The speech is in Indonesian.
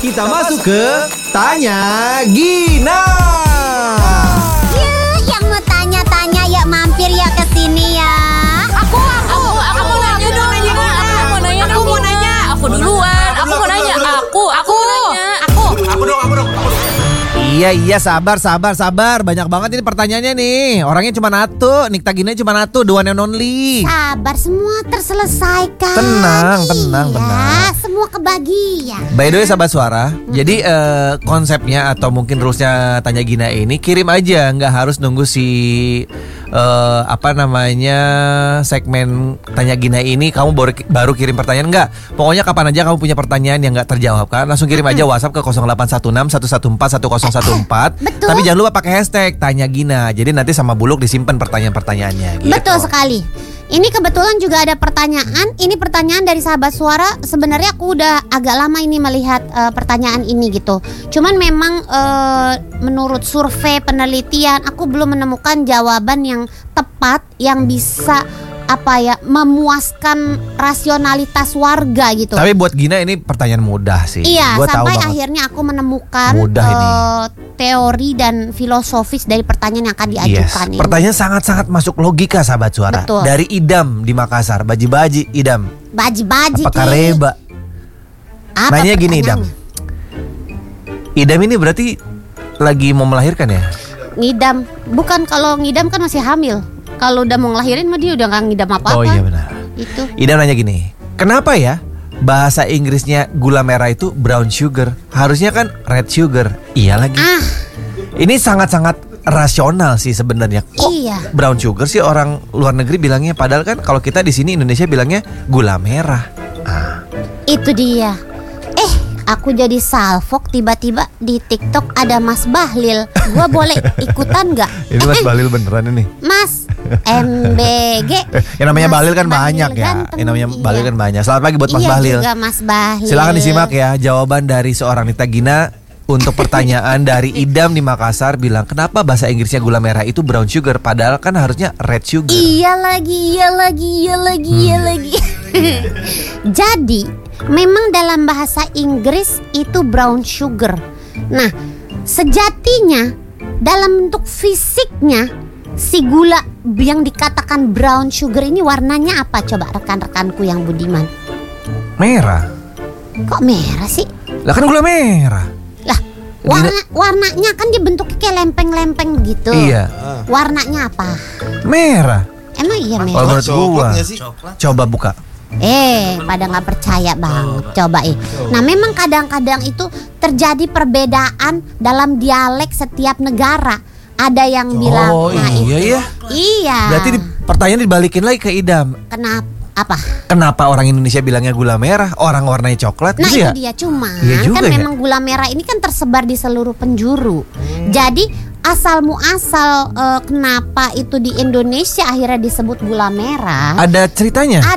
Kita masuk ke Tanya Gina. Yang mau tanya-tanya ya mampir ya ke sini ya. Aku mau nanya dong. Aku mau nanya. Aku duluan. Aku mau nanya. Aku dong. Iya, sabar. Banyak banget ini pertanyaannya nih. Orangnya cuma satu, Nikta Gina cuma satu, the one and only. Sabar, semua terselesaikan. Tenang. Semua kebagian. By the way sahabat suara, jadi konsepnya atau mungkin rulesnya Tanya Gina ini kirim aja, nggak harus nunggu si segmen Tanya Gina ini kamu baru kirim pertanyaan, nggak. Pokoknya kapan aja kamu punya pertanyaan yang nggak terjawab kan, langsung kirim aja WhatsApp ke 0816 114 1014. Betul. Tapi jangan lupa pakai hashtag Tanya Gina. Jadi nanti sama Buluk disimpan pertanyaan-pertanyaannya gitu. Betul sekali. Ini kebetulan juga ada pertanyaan. Ini pertanyaan dari sahabat suara. Sebenarnya aku udah agak lama ini melihat pertanyaan ini gitu. Cuman memang menurut survei penelitian aku belum menemukan jawaban yang tepat yang bisa memuaskan rasionalitas warga gitu. Tapi buat Gina ini pertanyaan mudah sih. Iya, Gua tahu sampai banget. akhirnya aku menemukan teori dan filosofis dari pertanyaan yang akan diajukan ini. Pertanyaan sangat-sangat masuk logika sahabat suara. Betul. Dari Idam di Makassar, Baji Idam. Baji-baji. Apa kareba? Nanya gini Idam. Idam ini berarti lagi mau melahirkan ya? Ngidam. Bukan, kalau ngidam kan masih hamil. Kalau udah mau ngelahirin mah dia udah gak ngidam apa-apa. Oh iya benar. Itu. Idam nanya gini, kenapa ya bahasa Inggrisnya gula merah itu brown sugar? Harusnya kan red sugar. Iya lagi. Ini sangat-sangat rasional sih sebenarnya. Kok Iya. brown sugar sih orang luar negeri bilangnya, padahal kan kalau kita di sini Indonesia bilangnya gula merah. Itu dia. Aku jadi salfok, tiba-tiba di TikTok ada Mas Bahlil. Gua boleh ikutan gak? Ini Mas Bahlil beneran ini. Mas MBG. Yang namanya Mas Bahlil kan banyak ya. ganteng. Yang namanya Iya. Bahlil kan banyak. Selamat pagi buat Mas Iya Bahlil. juga Mas Bahlil. Silakan disimak ya jawaban dari seorang Nikta Gina untuk pertanyaan dari Idam di Makassar, bilang kenapa bahasa Inggrisnya gula merah itu brown sugar padahal kan harusnya red sugar. Iya lagi. Jadi memang dalam bahasa Inggris itu brown sugar. Nah, sejatinya dalam bentuk fisiknya si gula yang dikatakan brown sugar ini warnanya apa? Coba rekan-rekanku yang budiman. Merah. Kok merah sih? Lah kan gula merah. Lah, warnanya kan dibentuknya kayak lempeng-lempeng gitu. Iya. Warnanya apa? Merah. Emang iya merah? Kalau menurut gua. Coba buka. Pada nggak percaya banget. Coba Nah memang kadang-kadang itu terjadi perbedaan dalam dialek setiap negara. Ada yang bilang iya. Iya. Berarti pertanyaan dibalikin lagi ke Idam. Kenapa? Apa? Kenapa orang Indonesia bilangnya gula merah, orang warnanya coklat? Nah gitu itu ya? dia, cuma Iya juga kan ya? memang gula merah ini kan tersebar di seluruh penjuru. Jadi asal muasal kenapa itu di Indonesia akhirnya disebut gula merah? Ada ceritanya?